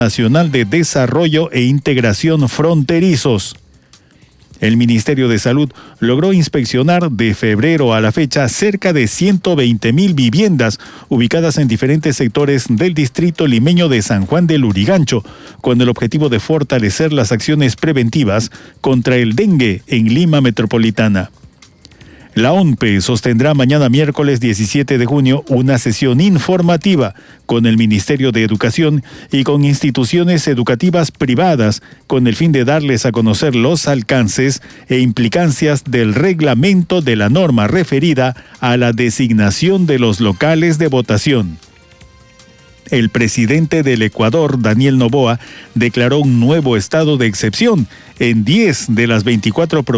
Nacional de Desarrollo e Integración Fronterizos. El Ministerio de Salud logró inspeccionar de febrero a la fecha cerca de 120.000 viviendas ubicadas en diferentes sectores del distrito limeño de San Juan del Lurigancho, con el objetivo de fortalecer las acciones preventivas contra el dengue en Lima Metropolitana. La ONPE sostendrá mañana miércoles 17 de junio una sesión informativa con el Ministerio de Educación y con instituciones educativas privadas con el fin de darles a conocer los alcances e implicancias del reglamento de la norma referida a la designación de los locales de votación. El presidente del Ecuador, Daniel Noboa, declaró un nuevo estado de excepción en 10 de las 24 provincias